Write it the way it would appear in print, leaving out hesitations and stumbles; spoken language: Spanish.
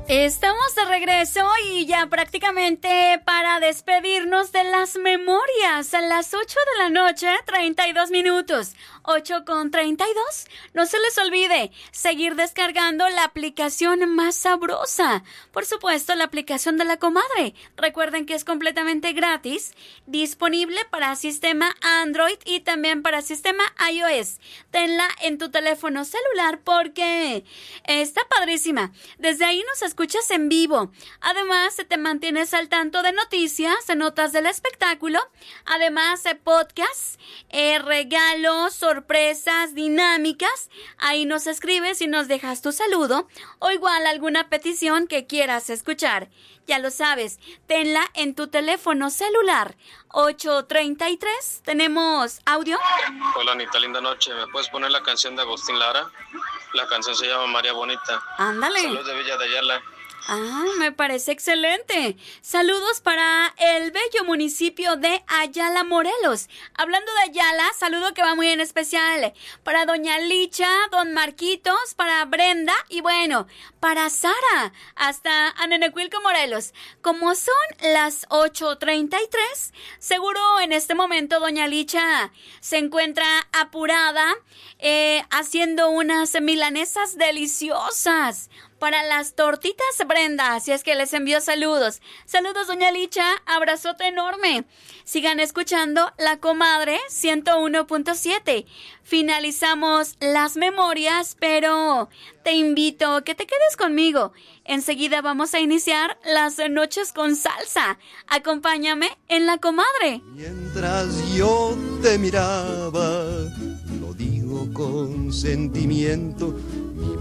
Estamos de regreso y ya prácticamente para despedirnos de las memorias a las 8 de la noche, 32 minutos, 8:32. No se les olvide seguir descargando la aplicación más sabrosa. Por supuesto, la aplicación de La Comadre. Recuerden que es completamente gratis, disponible para sistema Android y también para sistema iOS. Tenla en tu teléfono celular porque está padrísima. Desde ahí nos escuchas en vivo. Además, te mantienes al tanto de noticias, de notas del espectáculo. Además, podcasts, regalos, sorpresas, dinámicas. Ahí nos escribes y nos dejas tu saludo o igual alguna petición que quieras escuchar. Ya lo sabes, tenla en tu teléfono celular. 8:33. ¿Tenemos audio? Hola, Anita, linda noche. ¿Me puedes poner la canción de Agustín Lara? La canción se llama María Bonita. Ándale. Saludos de Villa de Ayala. Me parece excelente. Saludos para el bello municipio de Ayala, Morelos. Hablando de Ayala, saludo que va muy en especial para doña Licha, don Marquitos, para Brenda y bueno, para Sara, hasta Anenecuilco, Morelos. Como son las 8:33, seguro en este momento doña Licha se encuentra apurada haciendo unas milanesas deliciosas para las tortitas Brenda, así es que les envío saludos. Saludos, doña Licha, abrazote enorme. Sigan escuchando La Comadre 101.7. Finalizamos las memorias, pero te invito a que te quedes conmigo. Enseguida vamos a iniciar las noches con salsa. Acompáñame en La Comadre. Mientras yo te miraba, lo digo con sentimiento,